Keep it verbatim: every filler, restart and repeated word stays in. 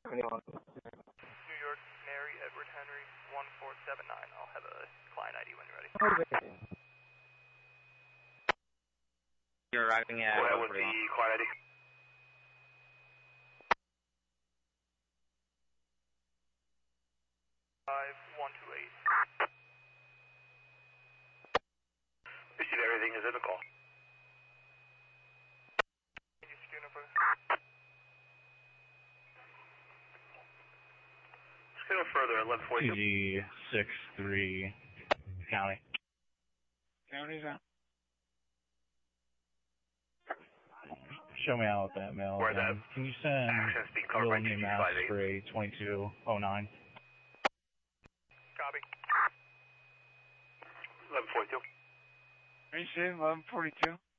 New York, Mary, Edward Henry, one four seven nine. I'll have a client I D when you're ready. Okay. You're arriving at... Go ahead with the client I D. five one two eight. Receive everything is in the call. Can you schooner, please? Schooner further, eleven forty-two. G six three County. County's out. Show me out that mail. Where again. that Can you send access being covered by Will two Name two Mass five eight. for a twenty-two oh nine? Copy. eleven forty-two. Are you saying eleven forty-two?